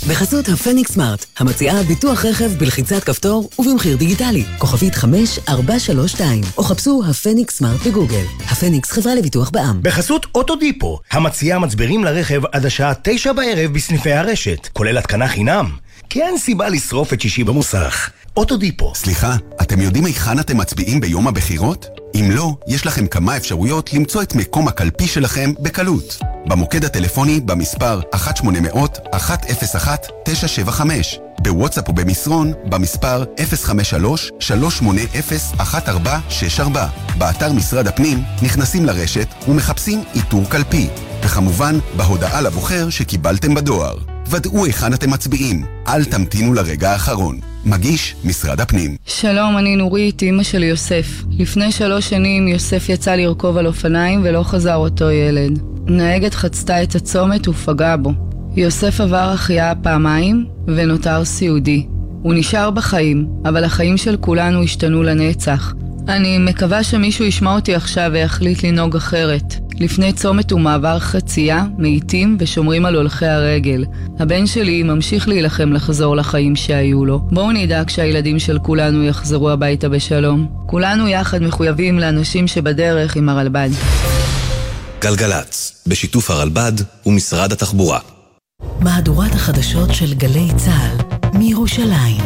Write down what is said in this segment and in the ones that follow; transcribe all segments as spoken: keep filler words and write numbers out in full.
בחסות הפניקס סמארט, המציעה ביטוח רכב בלחיצת כפתור ובמחיר דיגיטלי. כוכבית חמש ארבע שלוש שתיים, או חפשו הפניקס סמארט בגוגל. הפניקס חברה לביטוח בע"מ. בחסות אוטודיפו, המציעה מצברים לרכב עד השעה תשע בערב בסניפי הרשת, כולל התקנה חינם. כי אין סיבה לשרוף את שישי במוסך. אוטודיפו. סליחה, אתם יודעים היכן אתם מצביעים ביום הבחירות? אם לא, יש לכם כמה אפשרויות למצוא את מקום הקלפי שלכם בקלות. במוקד הטלפוני במספר אחת שמונה אפס אפס אחת אפס אחת תשע שבע חמש, בוואטסאפ ובמסרון במספר אפס חמש שלוש שלוש שמונה אפס אחת ארבע שש ארבע. באתר משרד הפנים נכנסים לרשת ומחפשים איתור קלפי, וכמובן בהודעה לבוחר שקיבלתם בדואר. ודאו היכן אתם מצביעים, אל תמתינו לרגע האחרון. מגיש משרד הפנים. שלום, אני נורית, אמא של יוסף. לפני שלוש שנים יוסף יצא לרכוב על אופניים ולא חזר אותו ילד. נהגת חצתה את הצומת ופגעה בו. יוסף עבר החייאה פעמיים ונותר סיעודי. הוא נשאר בחיים, אבל החיים של כולנו השתנו לנצח. אני מקווה שמישהו ישמע אותי עכשיו ויחליט לנהוג אחרת. לפני צומת ומעבר חצייה, מאיטים ושומרים על הולכי הרגל. הבן שלי ממשיך להילחם לחזור לחיים שהיו לו. בואו נדאג שהילדים של כולנו יחזרו הביתה בשלום. כולנו יחד מחויבים לאנשים שבדרך עם הרלב"ד. גלגלץ, בשיתוף הרלב"ד ומשרד התחבורה. מהדורת החדשות של גלי צה"ל מירושלים.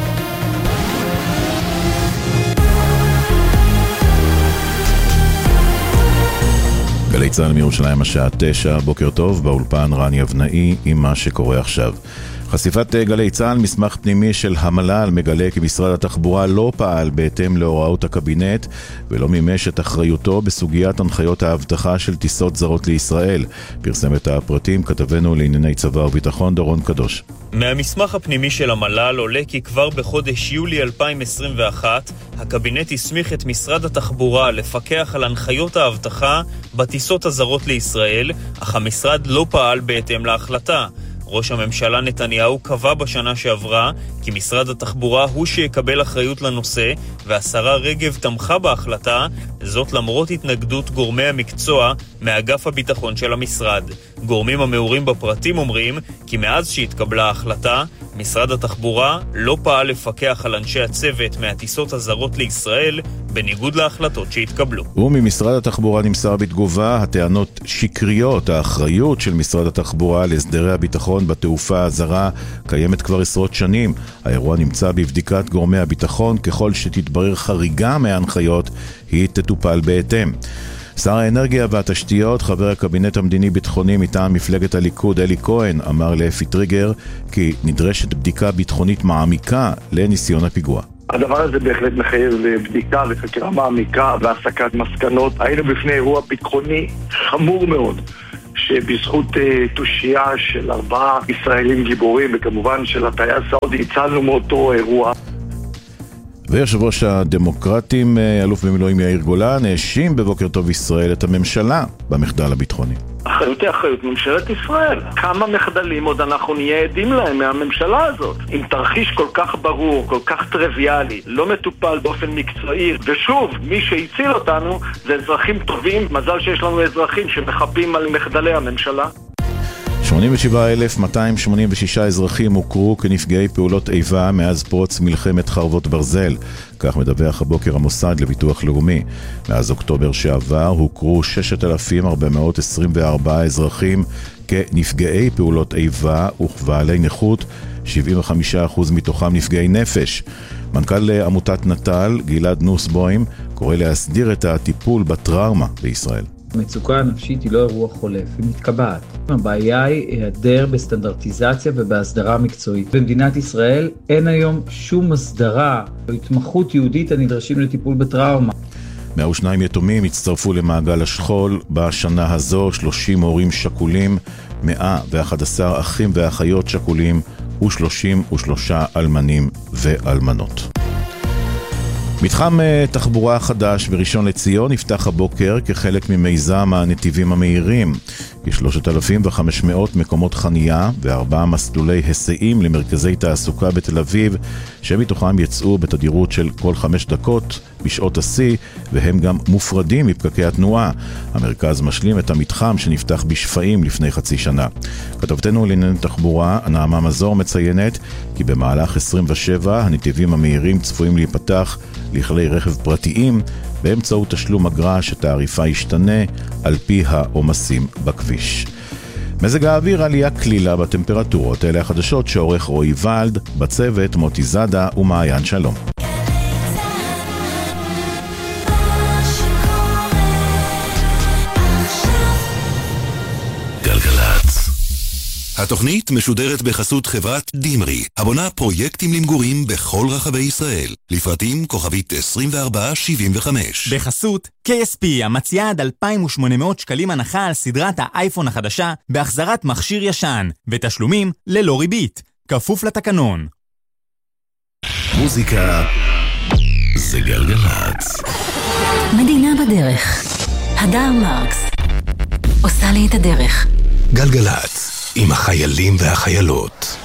גלי צה"ל מירושלים השעה תשע, בוקר טוב, באולפן רני אבנאי עם מה שקורה עכשיו. חשיפת גלי צה"ל, מסמך פנימי של המל"ל מגלה כי משרד התחבורה לא פעל בהתאם להוראות הקבינט ולא מימש את אחריותו בסוגיית הנחיות האבטחה של טיסות זרות לישראל. פרסם את הפרטים כתבנו לענייני צבא וביטחון דורון קדוש. מהמסמך הפנימי של המל"ל עולה כי כבר בחודש יולי אלפיים עשרים ואחת הקבינט הסמיך את משרד התחבורה לפקח על הנחיות האבטחה בטיסות הזרות לישראל, אך המשרד לא פעל בהתאם להחלטה. ראש הממשלה נתניהו קבע בשנה שעברה כי משרד התחבורה הוא שיקבל אחריות לנושא, והשרה רגב תמכה בהחלטה, זאת למרות התנגדות גורמי המקצוע מאגף הביטחון של המשרד. גורמים המעורים בפרטים אומרים כי מאז שהתקבלה ההחלטה, משרד התחבורה לא פעל לפקח על אנשי הצוות מהטיסות הזרות לישראל, בניגוד להחלטות שהתקבלו. וממשרד התחבורה נמסר בתגובה, הטענות שקריות. האחריות של משרד התחבורה להסדרי הביטחון בתעופה הזרה קיימת כבר עשרות שנים. האירוע נמצא בבדיקת גורמי הביטחון, ככל שתתברר חריגה מההנחיות היא תטופל בהתאם. שר האנרגיה והתשתיות, חבר הקבינט המדיני-ביטחוני מטעם מפלגת הליכוד אלי כהן, אמר לאפי טריגר כי נדרשת בדיקה ביטחונית מעמיקה לניסיון הפיגוע. הדבר הזה בהחלט מחייב בדיקה וחקירה מעמיקה והסקת מסקנות. היינו בפני אירוע ביטחוני חמור מאוד, שבזכות תושייה של ארבעה ישראלים גיבורים, וכמובן של הטייס סעודי, הצלנו מאותו אירוע. ויושב ראש הדמוקרטים, אלוף במילואים יאיר גולן, האשים בבוקר טוב ישראל את הממשלה במחדל הביטחוני. אחריות היא אחריות ממשלת ישראל. כמה מחדלים עוד אנחנו נהיה עדים להם מהממשלה הזאת? עם תרחיש כל כך ברור, כל כך טריוויאלי, לא מטופל באופן מקצועי, ושוב, מי שהציל אותנו זה אזרחים טובים. מזל שיש לנו אזרחים שמחפים על מחדלי הממשלה. שמונים ושבעה אלף מאתיים שמונים ושישה אזרחים הוכרו כנפגעי פעולות איבה מאז פרוץ מלחמת חרבות ברזל. כך מדווח הבוקר המוסד לביטוח לאומי. מאז אוקטובר שעבר הוכרו שישת אלפים ארבע מאות עשרים וארבעה אזרחים כנפגעי פעולות איבה וכבעלי נכות, שבעים וחמישה אחוז מתוכם נפגעי נפש. מנכ"ל עמותת נטל, גלעד נוסבוים, קורא להסדיר את הטיפול בטראומה בישראל. המצוקה הנפשית היא לא אירוע חולף, היא מתקבעת. הבעיה היא היעדר בסטנדרטיזציה ובהסדרה מקצועית. במדינת ישראל אין היום שום הסדרה או התמחות יהודית הנדרשים לטיפול בטראומה. מאה ושניים יתומים הצטרפו למעגל השכול בשנה הזו, שלושים הורים שכולים, מאה ואחד עשר אחים ואחיות שכולים ו-שלושים ושלושה אלמנים ואלמנות. מתחם תחבורה חדש בראשון לציון נפתח הבוקר כחלק ממיזם הנתיבים המהירים. כ-שלושת אלפים וחמש מאות מקומות חנייה וארבעה מסלולי היסעים למרכזי תעסוקה בתל אביב, שמתוכם יצאו בתדירות של כל חמש דקות בשעות השיא, והם גם מופרדים מפקקי התנועה. המרכז משלים את המתחם שנפתח בשפעים לפני חצי שנה. כתבתנו לענייני תחבורה, נעמה מזור, מציינת כי במהלך עשרים ושבע הנתיבים המהירים צפויים להיפתח לכלי רכב פרטיים באמצעות תשלום אגרה שתעריפה ישתנה על פי העומסים בכביש. מזג האוויר, עלייה כלילה בטמפרטורות. אלה החדשות שעורך רועי ולד, בצוות מוטי זאדה ומעיין שלום. התוכנית משודרת בחסות חברת דימרי, הבונה פרויקטים למגורים בכל רחבי ישראל. לפרטים כוכבית עשרים וארבע שבעים וחמש. בחסות קיי אס פי, המציעה עד אלפיים ושמונה מאות שקלים הנחה על סדרת האייפון החדשה בהחזרת מכשיר ישן, ותשלומים ללא ריבית, כפוף לתקנון. מוזיקה זה גלגלצ. מדינה בדרך. הדר מרקס עושה לי את הדרך. גלגלצ עם החיילים והחיילות.